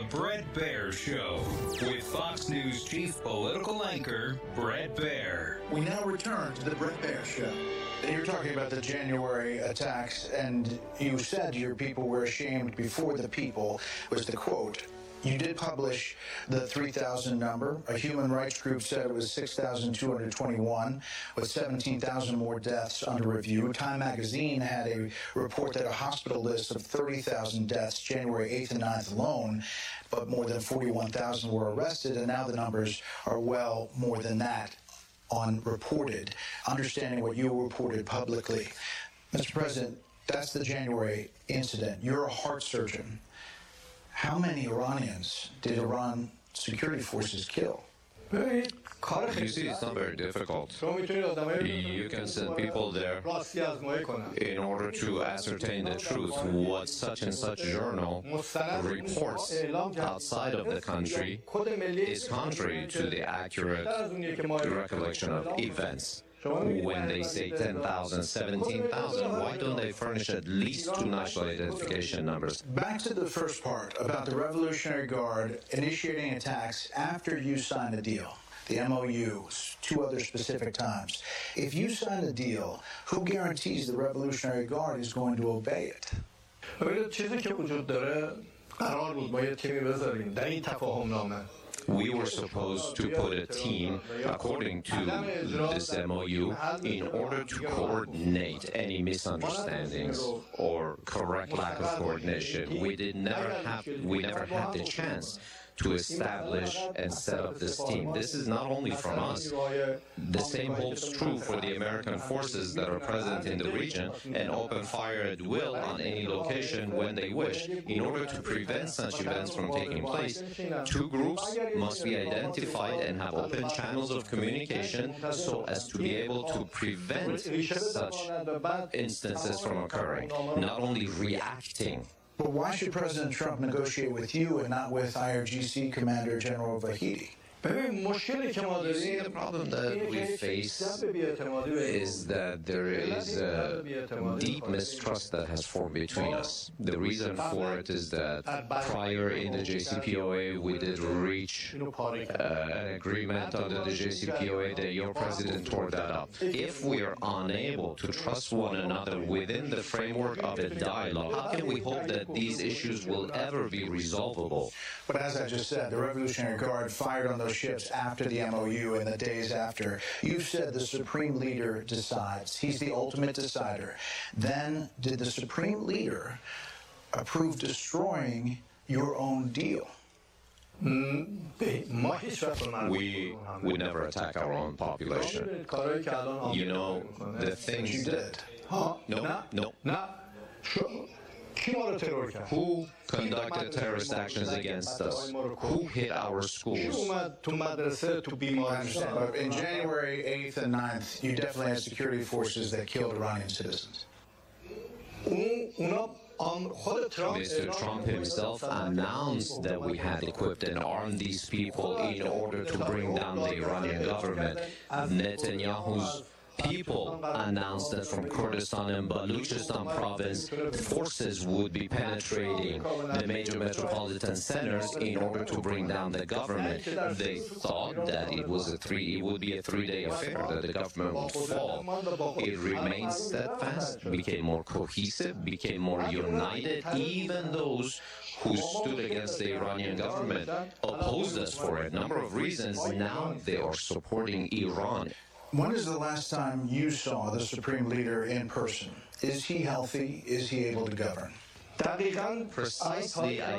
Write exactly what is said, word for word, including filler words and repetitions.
Bret Baier Show with Fox News chief political anchor Bret Baier. We now return to the Bret Baier Show. You're talking about the January attacks, and you said your people were ashamed before the people, was the quote. You did publish the three thousand number. A human rights group said it was six thousand two hundred twenty-one, with seventeen thousand more deaths under review. Time magazine had a report that a hospital list of thirty thousand deaths January eighth and ninth alone, but more than forty-one thousand were arrested, and now the numbers are well more than that unreported. Understanding what you reported publicly. Mister President, that's the January incident. You're a heart surgeon. How many Iranians did Iran security forces kill? You see, it's not very difficult. You can send people there in order to ascertain the truth. What such and such journal reports outside of the country is contrary to the accurate recollection of events. When they say ten thousand, seventeen thousand, why don't they furnish at least two national identification numbers? Back to the first part about the Revolutionary Guard initiating attacks after you signed a deal, the M O U, two other specific times. If you sign a deal, who guarantees the Revolutionary Guard is going to obey it? We were supposed to put a team, according to this M O U, in order to coordinate any misunderstandings or correct lack of coordination. We did never have, we never had the chance to establish and set up this team. This is not only from us. The same holds true for the American forces that are present in the region and open fire at will on any location when they wish. In order to prevent such events from taking place, two groups must be identified and have open channels of communication so as to be able to prevent such instances from occurring, not only reacting. But why should President Trump negotiate with you and not with I R G C Commander General Vahidi? You see, the problem that we face is that there is a deep mistrust that has formed between us. The reason for it is that prior in the J C P O A, we did reach uh, an agreement under the J C P O A that your president tore that up. If we are unable to trust one another within the framework of a dialogue, how can we hope that these issues will ever be resolvable? But as I just said, the Revolutionary Guard fired on those ships after the M O U and the days after. You've said the Supreme Leader decides. He's the ultimate decider. Then did the Supreme Leader approve destroying your own deal? We we never attack our own population. You know, the things you that... did. No, no. Who conducted terrorist actions against us? Who hit our schools? I understand, but in January eighth and ninth, you definitely had security forces that killed Iranian citizens. Mister Trump himself announced that we had equipped and armed these people in order to bring down the Iranian government. Netanyahu's people announced that from Kurdistan and Baluchistan province, forces would be penetrating the major metropolitan centers in order to bring down the government. They thought that it was a three, it would be a three-day affair, that the government would fall. It remained steadfast, became more cohesive, became more united. Even those who stood against the Iranian government opposed us for a number of reasons. Now they are supporting Iran. When is the last time you saw the Supreme Leader in person? Is he healthy? Is he able to govern? Precisely.